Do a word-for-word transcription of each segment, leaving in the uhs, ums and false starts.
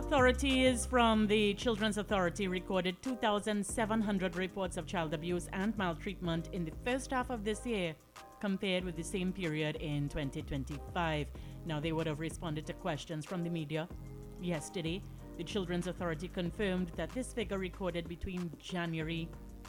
Authorities from the Children's Authority recorded two thousand seven hundred reports of child abuse and maltreatment in the first half of this year, compared with the same period in twenty twenty-five. Now, they would have responded to questions from the media yesterday. The Children's Authority confirmed that this figure recorded between January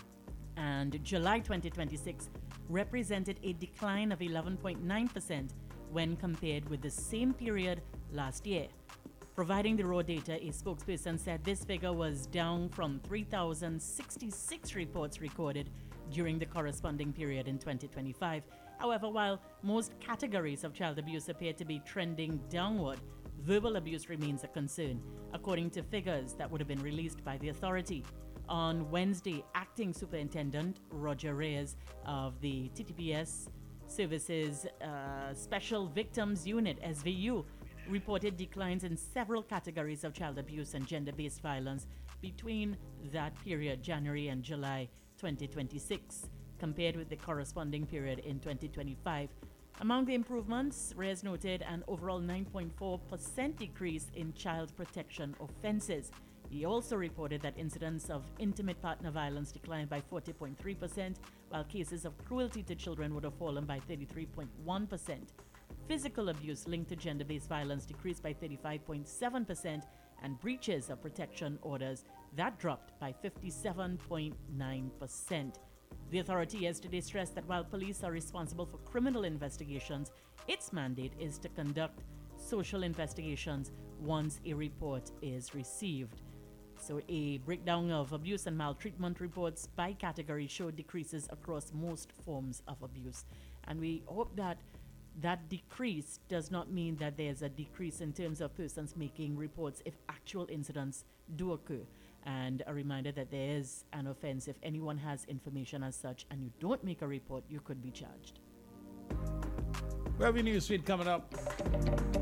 and July twenty twenty-six represented a decline of eleven point nine percent when compared with the same period last year. Providing the raw data, a spokesperson said this figure was down from three thousand sixty-six reports recorded during the corresponding period in twenty twenty-five. However, while most categories of child abuse appear to be trending downward, verbal abuse remains a concern, according to figures that would have been released by the authority. On Wednesday, Acting Superintendent Roger Reyes of the T T P S Services uh, Special Victims Unit, S V U, reported declines in several categories of child abuse and gender-based violence between that period, January and July twenty twenty-six, compared with the corresponding period in twenty twenty-five. Among the improvements, Reyes noted an overall nine point four percent decrease in child protection offenses. He also reported that incidents of intimate partner violence declined by forty point three percent, while cases of cruelty to children would have fallen by thirty-three point one percent. Physical abuse linked to gender-based violence decreased by thirty-five point seven percent, and breaches of protection orders that dropped by fifty-seven point nine percent. The authority yesterday stressed that while police are responsible for criminal investigations, its mandate is to conduct social investigations once a report is received. So a breakdown of abuse and maltreatment reports by category showed decreases across most forms of abuse. And we hope that that decrease does not mean that there's a decrease in terms of persons making reports if actual incidents do occur. And a reminder that there is an offense if anyone has information as such and you don't make a report, you could be charged. Webby Newsfeed coming up.